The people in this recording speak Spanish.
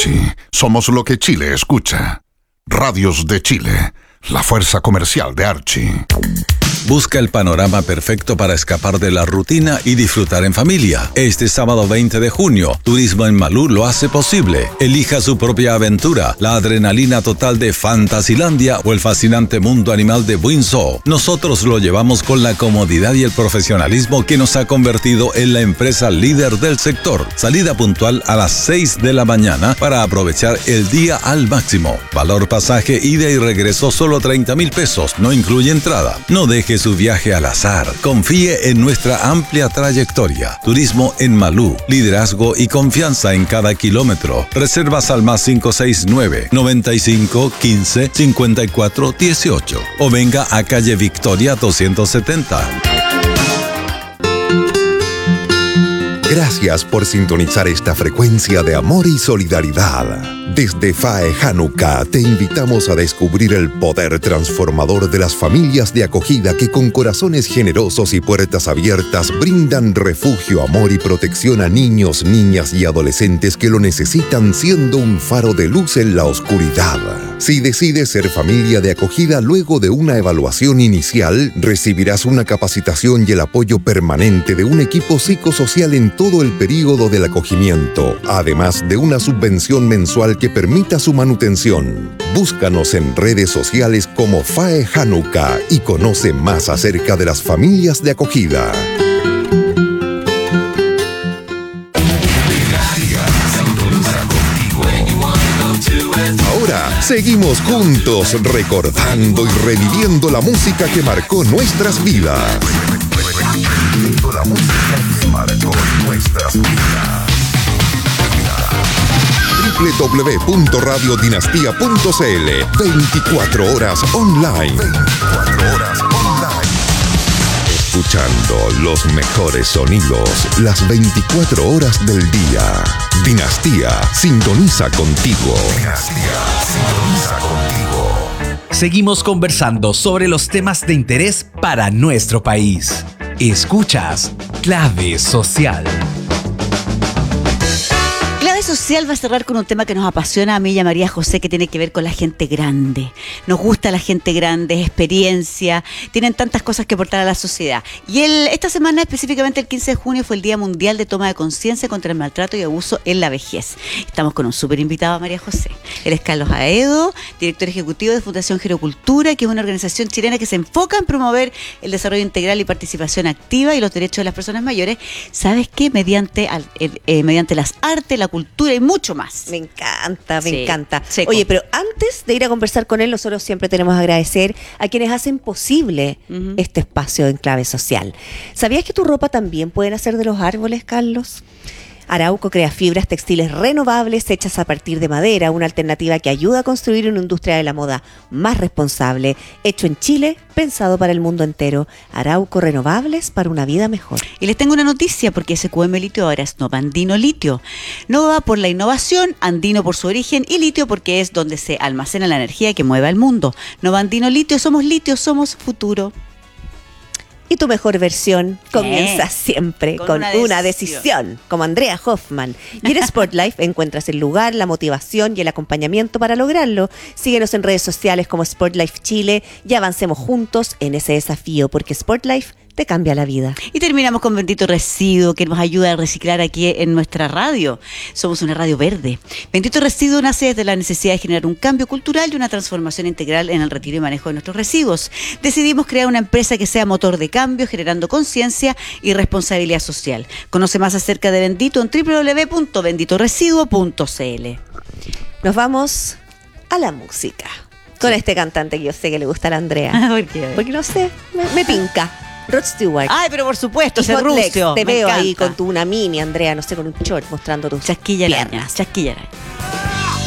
Archie, somos lo que Chile escucha. Radios de Chile, la fuerza comercial de Archie. Busca el panorama perfecto para escapar de la rutina y disfrutar en familia. Este sábado 20 de junio, Turismo en Malú lo hace posible. Elija su propia aventura, la adrenalina total de Fantasilandia o el fascinante mundo animal de Windsor. Nosotros lo llevamos con la comodidad y el profesionalismo que nos ha convertido en la empresa líder del sector. Salida puntual a las 6 de la mañana para aprovechar el día al máximo. Valor pasaje, ida y regreso solo 30,000 pesos, no incluye entrada. No deje su viaje al azar. Confíe en nuestra amplia trayectoria. Turismo en Malú. Liderazgo y confianza en cada kilómetro. Reservas al más 569 95 15 54 18 o venga a calle Victoria 270. Gracias por sintonizar esta frecuencia de amor y solidaridad. Desde FAE Hanukkah te invitamos a descubrir el poder transformador de las familias de acogida que con corazones generosos y puertas abiertas brindan refugio, amor y protección a niños, niñas y adolescentes que lo necesitan, siendo un faro de luz en la oscuridad. Si decides ser familia de acogida luego de una evaluación inicial, recibirás una capacitación y el apoyo permanente de un equipo psicosocial en todo el período del acogimiento, además de una subvención mensual que permita su manutención. Búscanos en redes sociales como FAE Hanukkah y conoce más acerca de las familias de acogida. Ahora seguimos juntos recordando y reviviendo la música que marcó nuestras vidas. La música que marcó nuestras vidas. www.radiodinastia.cl 24 horas online. 24 horas online. Escuchando los mejores sonidos las 24 horas del día. Dinastía sintoniza contigo. Dinastía sintoniza contigo. Seguimos conversando sobre los temas de interés para nuestro país. Escuchas Clave Social. Clave Social va a cerrar con un tema que nos apasiona a mí y a María José, que tiene que ver con la gente grande. Nos gusta la gente grande, es experiencia, tienen tantas cosas que aportar a la sociedad. Y esta semana, específicamente el 15 de junio, fue el Día Mundial de Toma de Conciencia contra el Maltrato y Abuso en la Vejez. Estamos con un súper invitado, a María José. Él es Carlos Aedo, director ejecutivo de Fundación Gerocultura, que es una organización chilena que se enfoca en promover el desarrollo integral y participación activa y los derechos de las personas mayores. ¿Sabes qué? Mediante las artes, la cultura y mucho más. Me encanta, me encanta. Seco. Oye, pero antes de ir a conversar con él, nosotros siempre tenemos que agradecer a quienes hacen posible este espacio en Clave Social. ¿Sabías que tu ropa también puede nacer de los árboles, Carlos? Arauco crea fibras textiles renovables hechas a partir de madera, una alternativa que ayuda a construir una industria de la moda más responsable, hecho en Chile, pensado para el mundo entero. Arauco, renovables para una vida mejor. Y les tengo una noticia, porque SQM Litio ahora es Nova Andino Litio. Nova por la innovación, Andino por su origen y Litio porque es donde se almacena la energía que mueve al mundo. Nova Andino Litio, somos futuro. Y tu mejor versión comienza siempre con una decisión, como Andrea Hoffman. Y en Sportlife encuentras el lugar, la motivación y el acompañamiento para lograrlo. Síguenos en redes sociales como Sportlife Chile y avancemos juntos en ese desafío, porque Sportlife te cambia la vida. Y terminamos con Bendito Residuo, que nos ayuda a reciclar aquí en nuestra radio. Somos una radio verde. Bendito Residuo nace desde la necesidad de generar un cambio cultural y una transformación integral en el retiro y manejo de nuestros residuos. Decidimos crear una empresa que sea motor de cambio, generando conciencia y responsabilidad social. Conoce más acerca de Bendito en www.benditoresiduo.cl. Nos vamos a la música. Con este cantante que yo sé que le gusta a la Andrea. ¿Por qué? Porque no sé, me pinca. Rod Stewart. Ay, pero por supuesto, y ese rucio. Te me veo encanta. ahí con una mini, Andrea, no sé, con un short mostrando tus Chasquilla piernas. Chasquilla araña.